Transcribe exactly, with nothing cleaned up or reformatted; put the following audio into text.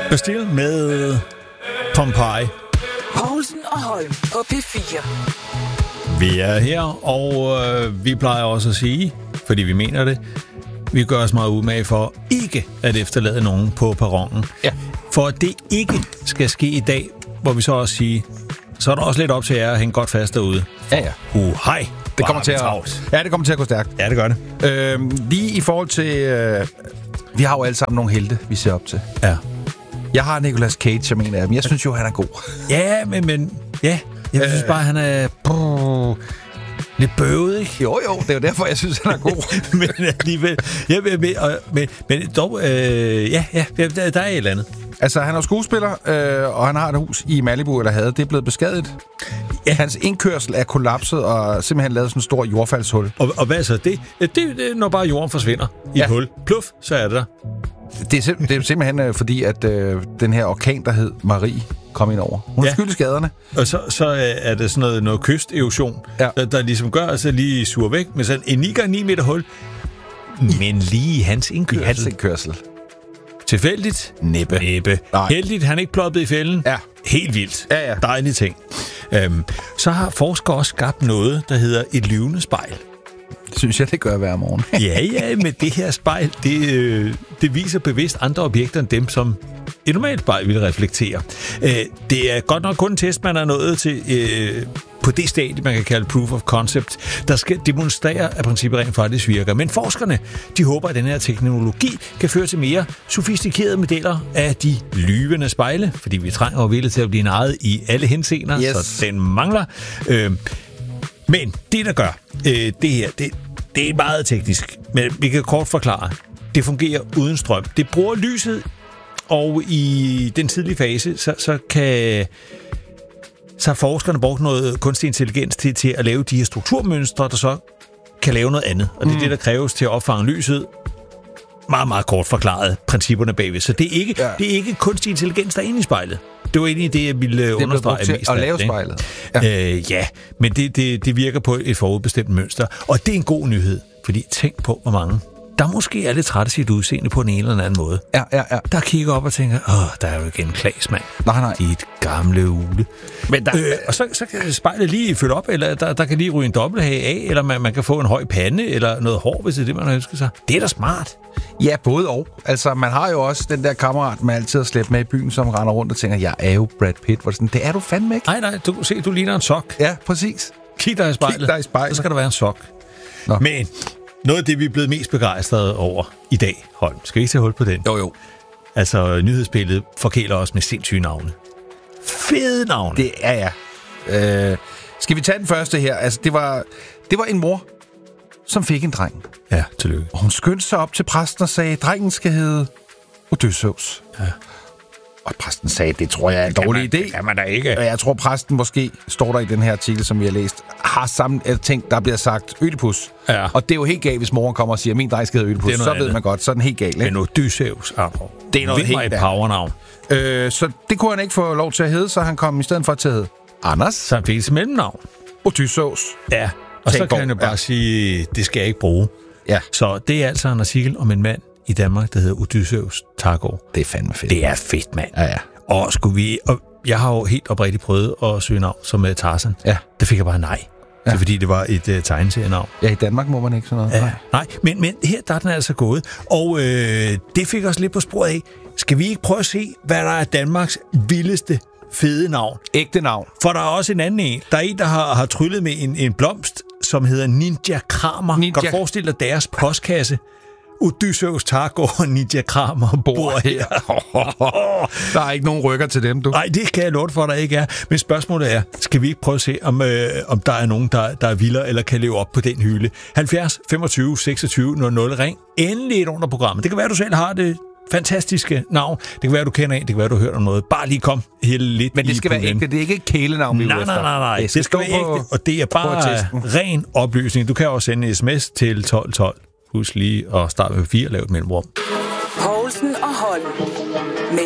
Bastille med Pompeii. Poulsen og Holm på P fire. Vi er her, og øh, vi plejer også at sige, fordi vi mener det, vi gør os meget umage for ikke at efterlade nogen på perronen. Ja. For at det ikke skal ske i dag, hvor vi så også siger, så er der også lidt op til jer at hænge godt fast derude. Ja, ja. Uh, hej. Det kommer til at, ja, det kommer til at gå stærkt. Ja, det gør det. Øhm, lige i forhold til... Øh, vi har jo alle sammen nogle helte, vi ser op til. Ja. Jeg har Nicolas Cage som en af dem. Jeg synes jo, han er god. Ja, men... men ja, jeg øh, synes bare, han er... Brrr, lidt bøvet, ikke? Jo, jo, det er jo derfor, jeg synes, han er god. men alligevel... Ja, men, men, men, men dog... Øh, ja, ja, der, der er et eller andet. Altså, han er skuespiller, øh, og han har et hus i Malibu, eller havde. Det er blevet beskadiget. Ja. Hans indkørsel er kollapset, og simpelthen lavet sådan en stor jordfaldshul. Og, og hvad så? Det, det, det når bare jorden forsvinder i ja. et hul. Pluff, så er det der. Det er, sim- det er simpelthen øh, fordi, at øh, den her orkan, der hed Marie, kom ind over. Hun er ja. skyld i skaderne. Og så, så er det sådan noget, noget kysterosion, ja. der, der ligesom gør, at så lige suger væk med sådan en ni gange ni meter hul. Men lige i hans indkørsel. I hans indkørsel. Tilfældigt? Næppe. Næppe. Heldigt, han ikke ploppet i fælden? Ja. Helt vildt. Ja, ja. Dejlige ting. Øhm, så har forskere også skabt noget, der hedder et lyvende spejl. Det synes jeg, det gør hver morgen. ja, ja, men det her spejl, det, øh, det viser bevidst andre objekter end dem, som et normalt spejl vil reflektere. Øh, det er godt nok kun en test, man er nået til øh, på det stadie, man kan kalde proof of concept, der skal demonstrere, at princippet rent faktisk virker. Men forskerne, de håber, at den her teknologi kan føre til mere sofistikerede modeller af de lyvende spejle, fordi vi trænger jo vildt til at blive nejet i alle henseender, yes. så den mangler. Øh, men det, der gør øh, det her, det, det er meget teknisk, men vi kan kort forklare. Det fungerer uden strøm. Det bruger lyset, og i den tidlige fase, så, så kan så har forskerne brugt noget kunstig intelligens til, til at lave de her strukturmønstre, der så kan lave noget andet. Og det er mm. det, der kræves til at opfange lyset. Meget, meget kort forklaret principperne bagved. Så det er ikke, ja. det er ikke kunstig intelligens, der er inde i spejlet. Det var egentlig det, jeg ville det understrege mest. Det er at lave spejlet. Ja, øh, ja men det, det, det virker på et forudbestemt mønster. Og det er en god nyhed, fordi tænk på, hvor mange der måske er lidt træt af sit udseende på en eller anden måde. Ja, ja, ja. Der kigger op og tænker, åh, der er jo igen Klaas, mand. Nej, nej. Dit gamle ule. Men der, øh, og så, så kan spejlet lige følge op, eller der, der kan lige ryge en dobbelthage af, eller man, man kan få en høj pande, eller noget hår, hvis det er det, man har ønsket sig. Det er da smart. Ja, både og. Altså, man har jo også den der kammerat, man altid har slæbt med i byen, som render rundt og tænker, jeg er jo Brad Pitt. Hvor det, sådan, det er du fandme ikke. Nej, nej, du se, du ligner en sok. Ja, præcis. Kig dig i spejlet. Kig dig i spejlet. Så skal der være en sok. Nå. Men noget af det, vi er blevet mest begejstrede over i dag, Holm. Skal vi ikke tage hul på den? Jo, jo. Altså, nyhedsbilledet forkæler os med sindssyge navne. Fede navne. Det er ja. Øh, skal vi tage den første her? Altså, det var, det var en mor, som fik en dreng. Ja, tillykke. Og hun skyndte sig op til præsten og sagde, drengen skal hedde Odysseus. Ja. Og præsten sagde, det tror jeg er en dårlig idé. Det kan man da ikke. Og jeg tror, præsten måske, står der i den her artikel, som vi har læst, har sammen ting, der bliver sagt Ødipus. Ja. Og det er jo helt galt, hvis moren kommer og siger, min dreng skal hedde Ødipus. Så andet. Ved man godt, så er den helt galt. Men Odysseus, Arno. Det er noget helt et powernavn. Øh, så det kunne han ikke få lov til at hedde, så han kom i stedet for til at hedde Anders. Så han fik et mellemnavn. Odysseus. Ja, og så kan han jo bare ja. sige, det skal jeg ikke bruge. Ja. Så det er altså en artikel om en mand i Danmark, der hedder Odysseus Taggaard. Det er fandme fedt. Det er fedt, mand. Ja, ja. Og skulle vi... Og jeg har jo helt oprigtigt prøvet at søge navn som uh, Tarzan. Ja. Det fik jeg bare nej. Ja. Det er fordi, det var et uh, tegneserienavn. Ja, i Danmark må man ikke sådan noget. Ja, nej, men, men her der er den altså gået. Og øh, det fik os lidt på sporet af. Skal vi ikke prøve at se, hvad der er Danmarks vildeste fede navn? Ægte navn. For der er også en anden en. Der er en, der har, har tryllet med en, en blomst, som hedder Ninja Kramer. Ninja. Kan du forestille dig deres postkasse? Odysseus Taggaard og Ninja Kramer bor her. Der er ikke nogen rykker til dem, du. Nej, det kan jeg love for, der ikke er. Men spørgsmålet er, skal vi ikke prøve at se, om, øh, om der er nogen, der, der er vildere eller kan leve op på den hylde? halvfjerds femogtyve seksogtyve nul nul. Ring endelig et under programmet. Det kan være, du selv har det fantastiske navn. Det kan være, du kender en. Det kan være, du har hørt om noget. Bare lige kom helt lidt. Men det skal være ægte. Det er ikke et kælenavn, vi nej, nej, nej, nej. Det skal, det skal være ægte, og det er bare ren oplysning. Du kan også sende en sms til tolv tolv. Husk lige at starte med fire og lave et mellemrum. Poulsen og Holm. Med